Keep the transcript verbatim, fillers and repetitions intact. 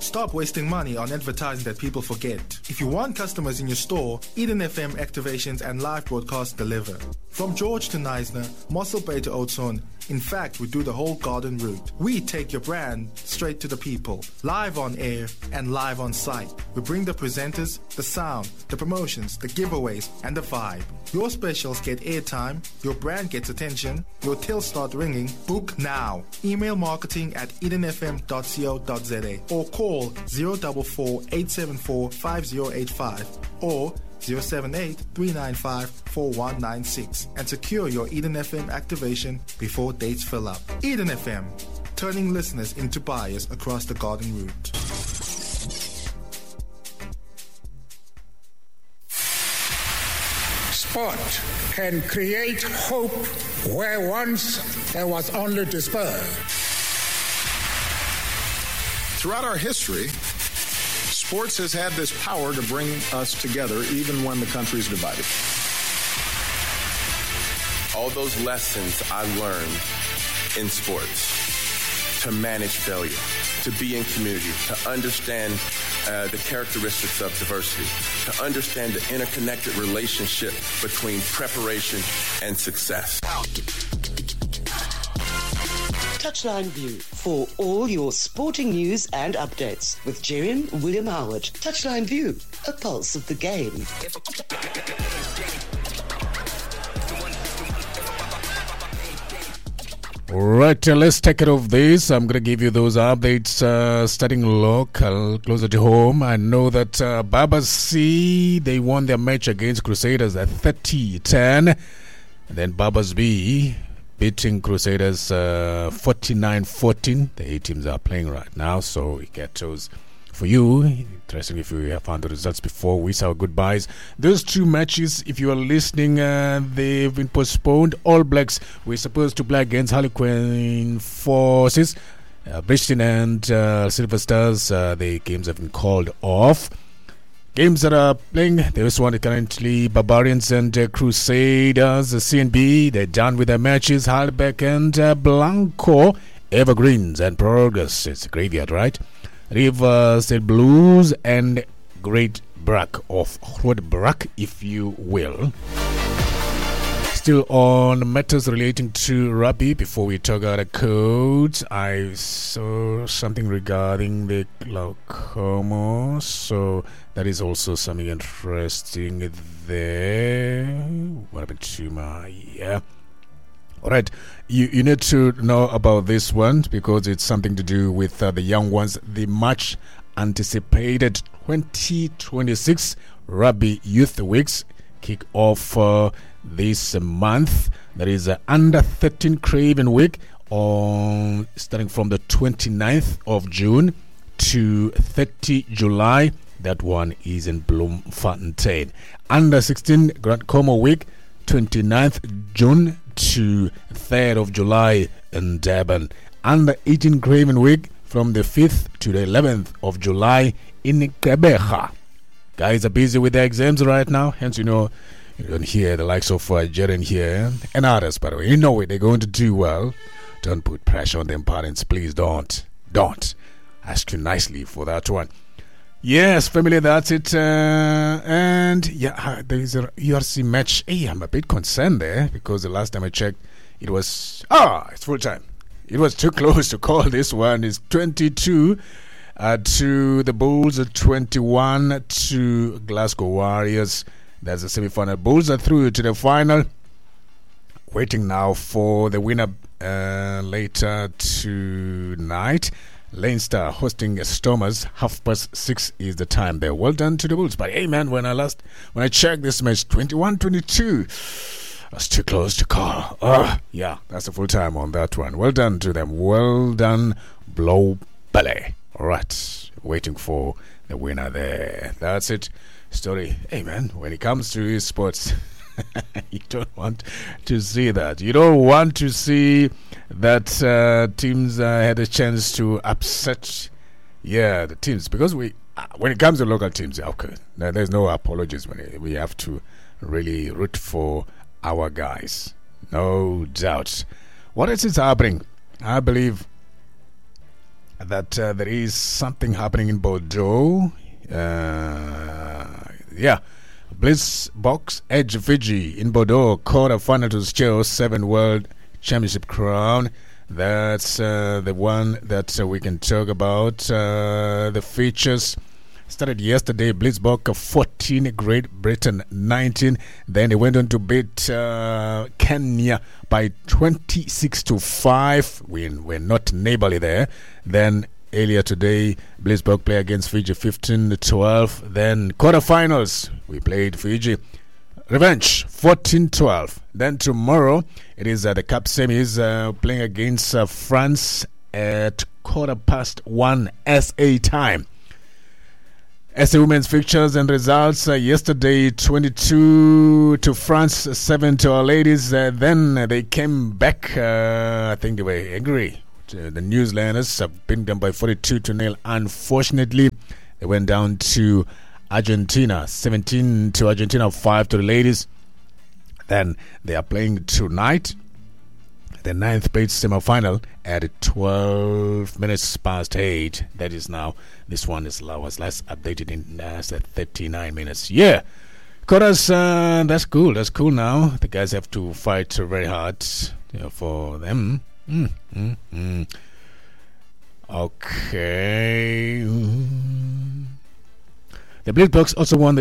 Stop wasting money on advertising that people forget. If you want customers in your store, Eden F M activations and live broadcasts deliver. From George to Neisner, Mossel Bay to Oudtshoorn, in fact, we do the whole garden route. We take your brand straight to the people, live on air and live on site. We bring the presenters, the sound, the promotions, the giveaways, and the vibe. Your specials get airtime, your brand gets attention, your tills start ringing. Book now. Email marketing at edenfm dot co dot za or call zero four four, eight seven four, five zero eight five or zero seven eight, three nine five, four one nine six and secure your Eden F M activation before dates fill up. Eden F M, turning listeners into buyers across the garden route. Sport can create hope where once there was only despair. Throughout our history, sports has had this power to bring us together even when the country is divided. All those lessons I learned in sports, to manage failure, to be in community, to understand uh, the characteristics of diversity, to understand the interconnected relationship between preparation and success. Touchline View for all your sporting news and updates with Jerian William Howard. Touchline View, a pulse of the game. All right, uh, let's take care of this. I'm going to give you those updates uh, starting local, closer to home. I know that uh, Baba C, they won their match against Crusaders at thirty ten. And then Babas B beating Crusaders uh, forty-nine fourteen. The eight teams are playing right now, so we get those for you. Interesting if you have found the results before we say our goodbyes. Those two matches, if you are listening, uh, they've been postponed. All Blacks were supposed to play against Harlequin Forces. Uh, Bridgeton and uh, Silver Stars, uh, the games have been called off. Games that are playing, there is one currently, Barbarians and uh, Crusaders, uh, C N B, they're done with their matches. Halbeck and uh, Blanco, Evergreens and Progress, it's a graveyard, right? Rivers Blues and Great Brack of Grootbrak, if you will. Still on matters relating to rugby, before we talk about the codes, I saw something regarding the glaucoma, so that is also something interesting there. What happened to my, yeah. Alright, you, you need to know about this one because it's something to do with uh, the young ones. The much anticipated twenty twenty-six Rugby Youth Weeks kick off uh, this month. That is uh, under thirteen Craven Week on starting from the twenty-ninth of June to thirtieth of July. That one is in Bloemfontein. Under sixteen Grand Como Week, twenty-ninth June to third of July in Durban. Under eighteen Craven Week from the fifth to the eleventh of July in Gqeberha. Guys are busy with their exams right now, hence you know you don't hear the likes of uh, Jeren here and others, by the way. You know it, they're going to do well. Don't put pressure on them, parents, please don't. Don't. Ask you nicely for that one. Yes, family, that's it. Uh, and yeah, there is a U R C match. Hey, I'm a bit concerned there because the last time I checked, it was, ah, it's full time. It was too close to call this one. It's twenty-two uh, to the Bulls, twenty-one to Glasgow Warriors. That's the semi-final. Bulls are through to the final. Waiting now for the winner uh, later tonight. Leinster hosting Stormers. Half past six is the time there. Well done to the Bulls. But hey man, when I last when I checked this match, twenty-one twenty-two, that's too close to call. Oh, yeah, that's a full time on that one. Well done to them. Well done, Blow Belly. Alright. Waiting for the winner there. That's it. Story. Hey man, when it comes to sports, you don't want to see that. You don't want to see that uh, teams uh, had a chance to upset, yeah, the teams. Because we, uh, when it comes to local teams, okay, there's no apologies. When it, we have to really root for our guys, no doubt. What else is happening? I believe that uh, there is something happening in Bordeaux. Uh, yeah. Bliss Box edge Fiji in Bordeaux. Quarter final to secure seven World Championship crown. That's uh, the one that uh, we can talk about. Uh, the features started yesterday. Blitzbock fourteen, Great Britain nineteen. Then they went on to beat uh, Kenya by twenty-six to five. We, we're not neighborly there. Then earlier today, Blitzbock play against Fiji fifteen to twelve. Then quarterfinals, we played Fiji. Revenge, fourteen twelve. Then tomorrow, it is uh, the Cup semis uh, playing against uh, France at quarter past one S A time. S A women's fixtures and results uh, yesterday, twenty-two to France, seven to our ladies. Uh, then uh, they came back. Uh, I think they were angry. Uh, the New Zealanders have beaten them by forty-two to nil. Unfortunately, they went down to Argentina, seventeen to Argentina, five to the ladies. Then they are playing tonight, the ninth place semi-final at twelve minutes past eight. That is now, this one is was last updated in uh, thirty-nine minutes. Yeah, Koras, uh, that's cool. That's cool now. The guys have to fight very hard, you know, for them. Mm, mm, mm. Okay. The Blitzboks also won the